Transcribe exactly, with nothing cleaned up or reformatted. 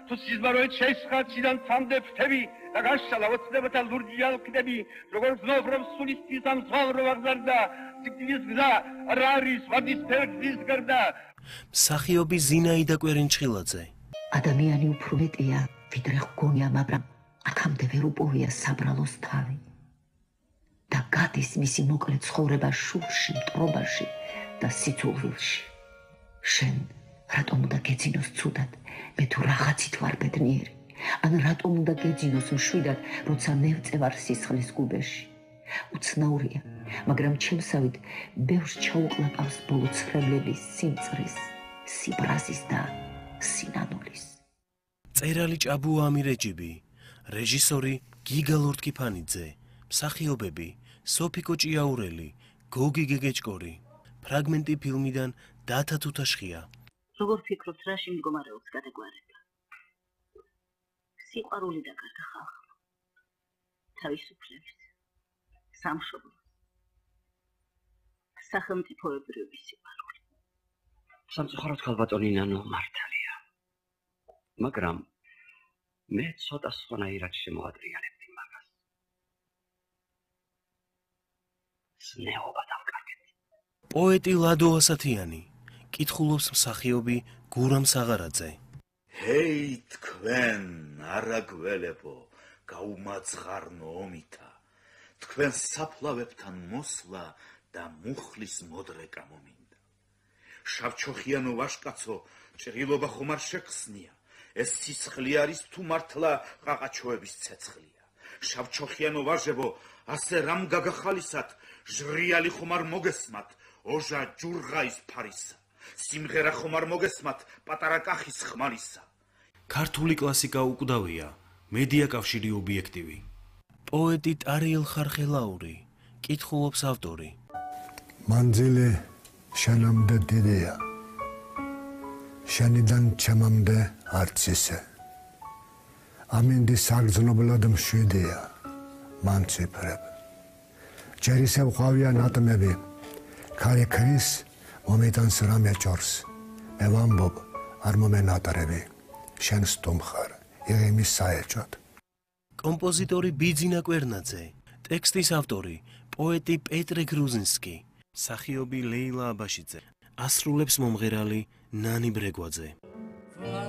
თუ სიზმაროეთ შეისხა ციდან თამდე ფრთები და გაშალა ოცნებათა ლურჯი ალყდები როგორც ნობრობ სულისტის ამ ზღვაურ აღზარდა სიკვდილის გზა რა არის ვადისფერ გზის გარდა მსახიობი ზინაიდა კვერინჩხილაძე ადამიანი უფრო მეტია ვიდრე ჰგონია მაგრამ აქამდე ვერ უპოვია საბრალოს თავი და გადის მისი მოკლე ცხოვრება შურში მტრობაში და სიცოცხლეში შენ რატომ უნდა გეძინოს ცუდად მე თუ რაღაცით ვარ ბედნიერი ან რატომ უნდა გეძინოს მშვიდად როცა მე ვწევარ სისხლის გუბეში უცნაურია მაგრამ ჩემსავით ბევრს ჩაუყლაპავს ბოლო ცხრილების სიმწრის სიბრაზის და სინანულის წერალი ჭაბუა ამირეჯიბი რეჟისორი გიგა ლორთქიფანიძე მსახიობები სოფიკო ჭიაურელი გოგი გეგეჭკორი ფრაგმენტი ფილმიდან დათა თუთაშხია როგორ ფიქრობთ რაში მდგომარეობს გადაგვარება სიყვარული და გარდა ხალხმა თავისუფლების სამშობლოს სახელმწიფოებრიობის სიყვარული სამწუხაროდ ქალბატონი ნანო მართალია მაგრამ მე ცოტა სხვანაირად შემოადრიალებდი მაგას სნეობა დავკარგეთ პოეტი ლადო ასათიანი კითხულობს მსახიობი გურამ საღარაძე ჰეი თქვენ არაგველებო გაუმაძღარნო ომითა თქვენ საფლავებთან მოსვლა და მუხლის მოდრეკა მომინდა შავჩოხიანო ვაშკაცო ჭრილობა ხომ არ შეგხსნია ეს სისხლი არის თუ მართლა ყაყაჩოების ცეცხლია შავჩოხიანო ვაჟებო ასე რამ გაგახალისათ ჟრიალი ხომ არ მოგესმათ ოჟა ჯურღაის ფარისა სიმღერა ხომ არ მოგესმათ პატარა კახის ხმალისა ქართული კლასიკა უკვდავია მედია კავშირი ობიექტივი პოეტი ტარიელ ხარხელაური კითხულობს ავტორი მანძილი შენამდე დიდია შენიდან ჩემამდე არც ისე ამინდი საგრძნობლად მშვიდია მან ციფრებ ჯერ ისევ ყავია ნატმები ქარი ქრის მომიტანს რამე ჭორს მე ვამბობ არ მომენატრები შენ სტუმხარ იღიმის საეჭვად კომპოზიტორი ბიძინა კვერნაძე ტექსტის ავტორი პოეტი პეტრე გრუზინსკი მსახიობი ლეილა აბაშიძე ასრულებს მომღერალი ნანი ბრეგვაძე